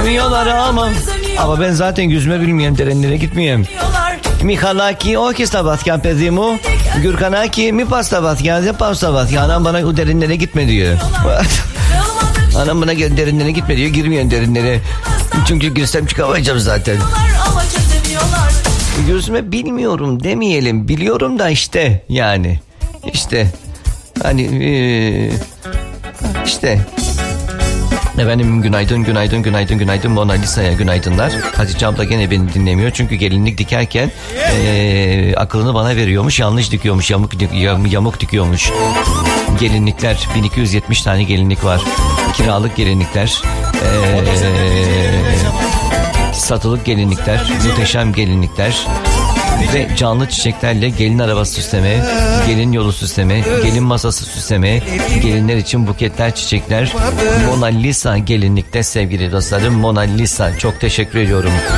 demiyorlar ama ben zaten yüzme bilmiyorum, derinlere gitmiyorum. Mihalaki o ki sabatkan pezimu, Gürkanaki mi pasta batkan, ya pasta batkan. Anam bana o derinlere gitme diyor. Anam bana derinlere gitme diyor, girmiyorum derinlere. Çünkü girsem çıkamayacağım zaten. Yüzme bilmiyorum demeyelim, biliyorum da işte yani. İşte hani işte. Efendim günaydın Mona Lisa'ya günaydınlar. Hatice abla gene beni dinlemiyor çünkü gelinlik dikerken akılını bana veriyormuş, yanlış dikiyormuş, yamuk dikiyormuş. Gelinlikler 1270 tane gelinlik var, kiralık gelinlikler, satılık gelinlikler, muhteşem gelinlikler ve canlı çiçeklerle gelin arabası süsleme, gelin yolu süsleme, gelin masası süsleme, gelinler için buketler, çiçekler. Mona Lisa gelinlikte sevgili dostlarım, Mona Lisa. Çok teşekkür ediyorum.